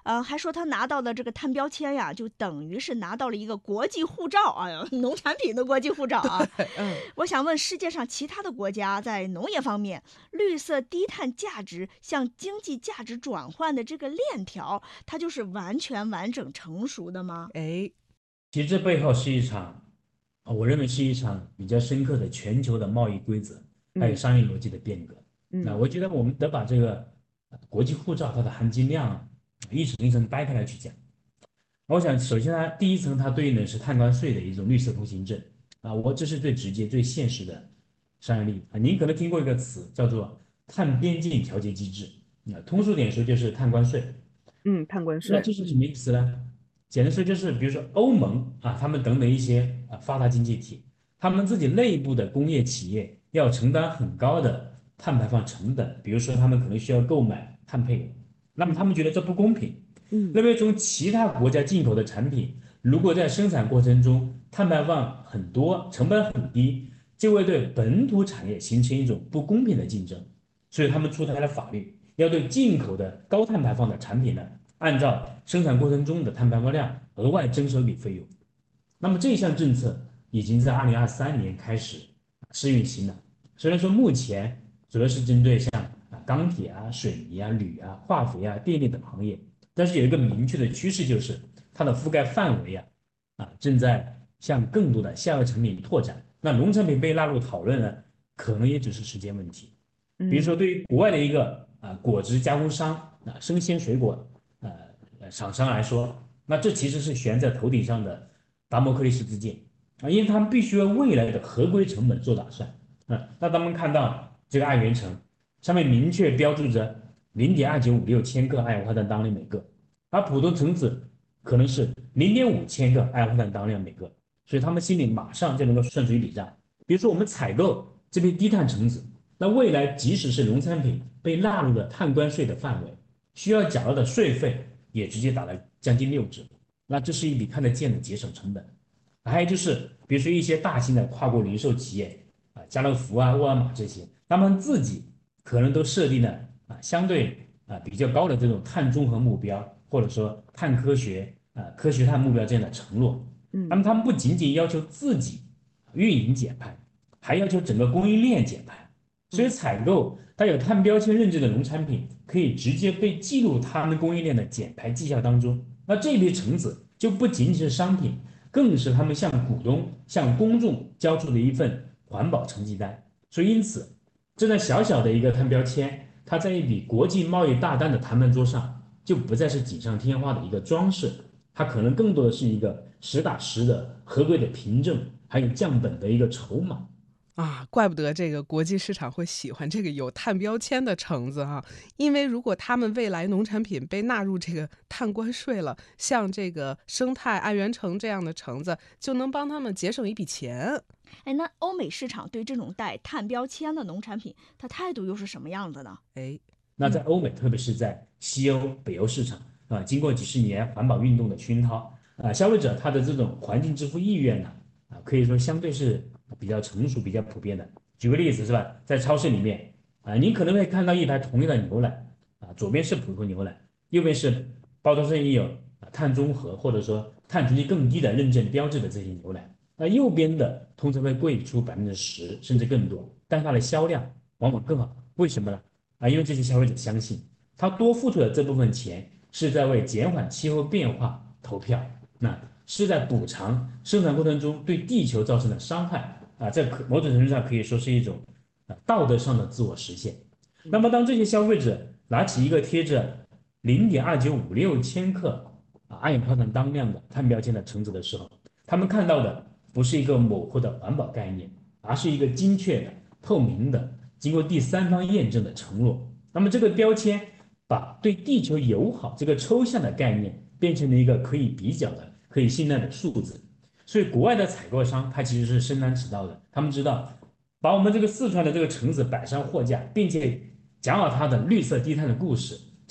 还说他拿到的这个碳标签呀，就等于是拿到了一个国际护照啊，农产品的国际护照啊。 嗯。 我想问，世界上其他的国家在农业方面，绿色低碳价值向经济价值转换的这个链条，它就是完全完整成熟的吗？ 哎。 其实这背后是一场，我认为是一场比较深刻的全球的贸易规则还有嗯商业逻辑的变革。那嗯我觉得我们得把这个国际护照它的含金量一层一层掰开来去讲。我想首先它第一层它对应的是碳关税的一种绿色通行证这是最直接最现实的商业利益您可能听过一个词叫做碳边境调节机制，通俗点说就是碳关税。 嗯，碳关税。 那这是什么意思呢？简单说就是，比如说欧盟他们等等一些发达经济体，他们自己内部的工业企业要承担很高的碳排放成本，比如说他们可能需要购买碳配额，那么他们觉得这不公平， 嗯认为从其他国家进口的产品，如果在生产过程中碳排放很多，成本很低，就会对本土产业形成一种不公平的竞争，所以他们出台了法律，要对进口的高碳排放的产品呢，按照生产过程中的碳排放量额外征收一笔费用。那么这项政策已经在2023年开始试运行了。虽然说目前主要是针对像钢铁水泥铝化肥电力等行业，但是有一个明确的趋势，就是它的覆盖范围正在向更多的下游产品拓展。那农产品被纳入讨论呢，可能也只是时间问题。比如说， 嗯对于国外的一个果汁加工商生鲜水果厂商来说，那这其实是悬在头顶上的达摩克利斯之剑因为他们必须为未来的合规成本做打算那他们看到这个二元橙上面明确标注着0.2956千克二氧化碳当量每个，而普通橙子可能是0.5千克二氧化碳当量每个，所以他们心里马上就能够算出一笔账。比如说我们采购这批低碳橙子，那未来即使是农产品被纳入了碳关税的范围，需要缴纳的税费也直接打了将近6折，那这是一笔看得见的节省成本。还有就是，比如说一些大型的跨国零售企业家乐福沃尔玛这些，他们自己可能都设定了相对比较高的这种碳中和目标，或者说碳科学科学碳目标这样的承诺。那嗯么他们不仅仅要求自己运营减排，还要求整个供应链减排。所以采购带有碳标签认证的农产品，可以直接被记录他们供应链的减排绩效当中。那这批橙子就不仅仅是商品，更是他们向股东、向公众交出的一份环保成绩单。所以因此，这样小小的一个碳标签，它在一笔国际贸易大单的谈判桌上，就不再是锦上添花的一个装饰，它可能更多的是一个实打实的合规的凭证，还有降本的一个筹码。 怪不得这个国际市场会喜欢这个有碳标签的橙子哈，因为如果他们未来农产品被纳入这个碳关税了，像这个生态爱媛橙这样的橙子，就能帮他们节省一笔钱。 哎，那欧美市场对这种带碳标签的农产品，它态度又是什么样子呢？ 哎。 那在欧美，特别是在西欧、北欧市场经过几十年环保运动的熏陶消费者他的这种环境支付意愿呢可以说相对是比较成熟、比较普遍的。举个例子是吧，在超市里面您可能会看到一排同样的牛奶左边是普通牛奶，右边是包装上印有碳中和或者说碳足迹更低的认证标志的这些牛奶。那右边的通常会贵出10%甚至更多，但它的销量往往更好。为什么呢？因为这些消费者相信，他多付出的这部分钱是在为减缓气候变化投票，那是在补偿生产过程中对地球造成的伤害在某种程度上可以说是一种道德上的自我实现。那么当这些消费者拿起一个贴着0.2956千克二氧化碳当量的碳标签的橙子的时候，他们看到的不是一个模糊的环保概念，而是一个精确的、透明的、经过第三方验证的承诺。那么这个标签把对地球友好这个抽象的概念变成了一个可以比较的、可以信赖的数字。所以国外的采购商他其实是深谙此道的，他们知道把我们这个四川的这个橙子摆上货架，并且讲好它的绿色低碳的故事，